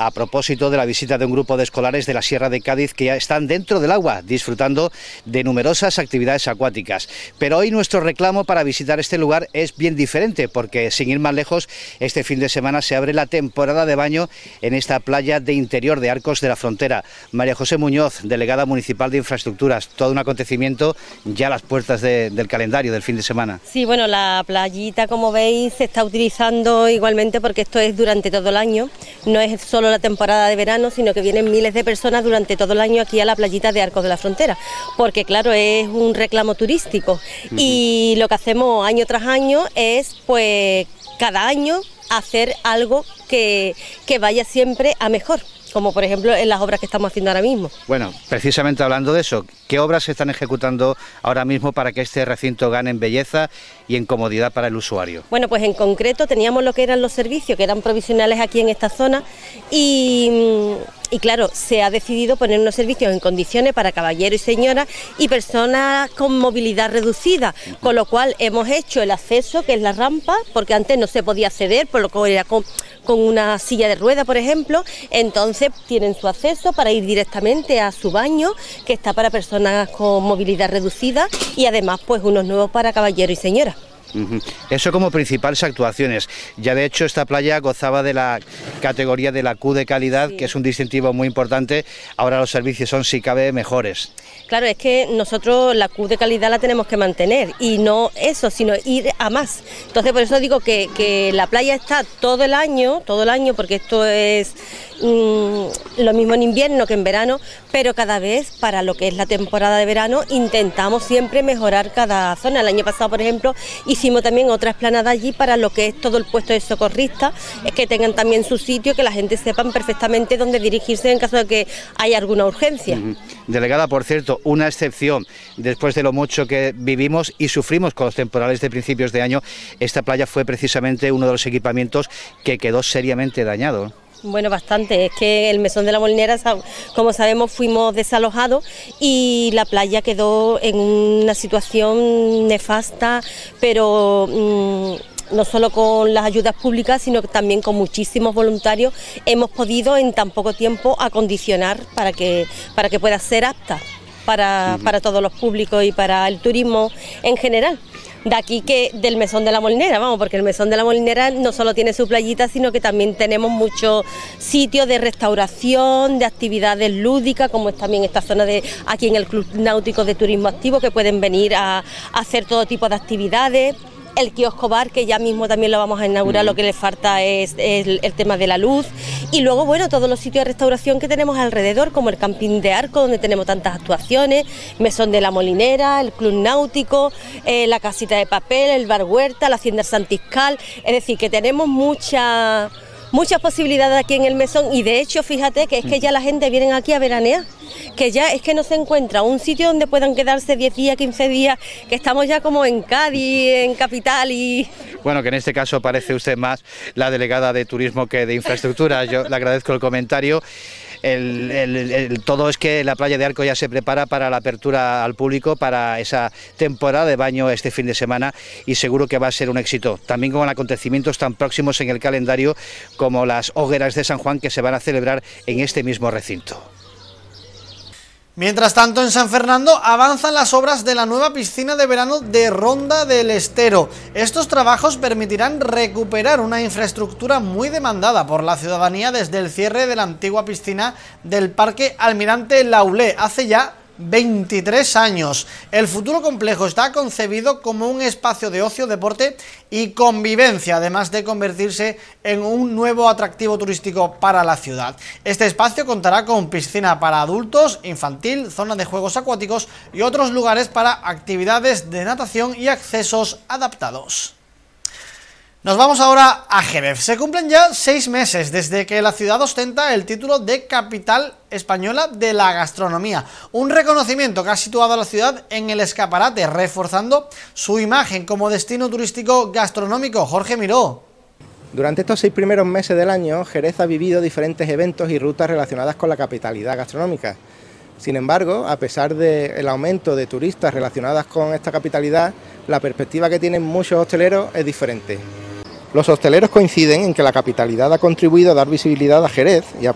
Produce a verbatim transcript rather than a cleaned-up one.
a propósito de la visita de un grupo de escolares de la Sierra de Cádiz que ya están dentro del agua, disfrutando de numerosas actividades acuáticas. Pero hoy nuestro reclamo para visitar este lugar es bien diferente, porque sin ir más lejos, este fin de semana se abre la temporada de baño en esta playa de interior de Arcos de la Frontera. María José Muñoz, delegada municipal de Infraestructuras, todo un acontecimiento ya a las puertas de, del calendario del fin de semana. Sí, bueno, la playita, como veis, se está utilizando igualmente porque esto es durante todo el año, no es solo la temporada de verano, sino que vienen miles de personas durante todo el año aquí a la playita de Arcos de la Frontera, porque claro, es un reclamo turístico. Uh-huh. Y lo que hacemos año tras año es, pues, cada año hacer algo que, que vaya siempre a mejor, como por ejemplo en las obras que estamos haciendo ahora mismo. Bueno, precisamente hablando de eso, ¿qué obras se están ejecutando ahora mismo para que este recinto gane en belleza y en comodidad para el usuario? Bueno, pues en concreto teníamos lo que eran los servicios, que eran provisionales aquí en esta zona, y, y claro, se ha decidido poner unos servicios en condiciones para caballeros y señoras y personas con movilidad reducida, uh-huh. Con lo cual hemos hecho el acceso, que es la rampa, porque antes no se podía acceder, por lo que era con, con una silla de rueda, por ejemplo. Entonces tienen su acceso para ir directamente a su baño, que está para personas con movilidad reducida, y además pues unos nuevos para caballeros y señoras. Uh-huh. Eso como principales actuaciones. Ya de hecho esta playa gozaba de la categoría de la Q de calidad, sí, que es un distintivo muy importante. Ahora los servicios son, si cabe, mejores. Claro, es que nosotros la Q de calidad la tenemos que mantener, y no eso, sino ir a más. Entonces por eso digo que, que la playa está todo el año, todo el año, porque esto es mmm, lo mismo en invierno que en verano, pero cada vez para lo que es la temporada de verano intentamos siempre mejorar cada zona. El año pasado, por ejemplo, hicimos también otra explanada allí para lo que es todo el puesto de socorristas, es que tengan también su sitio, que la gente sepan perfectamente dónde dirigirse en caso de que haya alguna urgencia. Uh-huh. Delegada, por cierto, una excepción después de lo mucho que vivimos y sufrimos con los temporales de principios de año, esta playa fue precisamente uno de los equipamientos que quedó seriamente dañado. Bueno, bastante, es que el mesón de la Molinera, como sabemos, fuimos desalojados y la playa quedó en una situación nefasta, pero mmm, no solo con las ayudas públicas, sino que también con muchísimos voluntarios hemos podido en tan poco tiempo acondicionar para que, para que pueda ser apta para, para todos los públicos y para el turismo en general. De aquí que del mesón de la Molinera, vamos, porque el mesón de la Molinera no solo tiene su playita, sino que también tenemos muchos sitios de restauración, de actividades lúdicas, como es también esta zona de aquí en el Club Náutico de Turismo Activo, que pueden venir a, a hacer todo tipo de actividades. El kiosco bar, que ya mismo también lo vamos a inaugurar, mm. lo que le falta es el, el tema de la luz, y luego, bueno, todos los sitios de restauración que tenemos alrededor, como el Camping de Arco, donde tenemos tantas actuaciones, Mesón de la Molinera, el Club Náutico, eh, la Casita de Papel, el Bar Huerta, la Hacienda Santiscal, es decir, que tenemos mucha, muchas posibilidades aquí en el mesón, y de hecho, fíjate que es que ya la gente viene aquí a veranear, que ya es que no se encuentra un sitio donde puedan quedarse diez días, quince días, que estamos ya como en Cádiz, en Capital y... Bueno, que en este caso parece usted más la delegada de turismo que de infraestructura. Yo le agradezco el comentario. El, el, el, todo es que la playa de Arco ya se prepara para la apertura al público, para esa temporada de baño este fin de semana, y seguro que va a ser un éxito, también con acontecimientos tan próximos en el calendario como las hogueras de San Juan, que se van a celebrar en este mismo recinto. Mientras tanto, en San Fernando avanzan las obras de la nueva piscina de verano de Ronda del Estero. Estos trabajos permitirán recuperar una infraestructura muy demandada por la ciudadanía desde el cierre de la antigua piscina del Parque Almirante Laulé hace ya veintitrés años. El futuro complejo está concebido como un espacio de ocio, deporte y convivencia, además de convertirse en un nuevo atractivo turístico para la ciudad. Este espacio contará con piscina para adultos, infantil, zona de juegos acuáticos y otros lugares para actividades de natación y accesos adaptados. Nos vamos ahora a Jerez. Se cumplen ya seis meses desde que la ciudad ostenta el título de capital española de la gastronomía, un reconocimiento que ha situado a la ciudad en el escaparate, reforzando su imagen como destino turístico gastronómico. Jorge Miró. Durante estos seis primeros meses del año, Jerez ha vivido diferentes eventos y rutas relacionadas con la capitalidad gastronómica. Sin embargo, a pesar del aumento de turistas relacionadas con esta capitalidad, la perspectiva que tienen muchos hosteleros es diferente. Los hosteleros coinciden en que la capitalidad ha contribuido a dar visibilidad a Jerez y a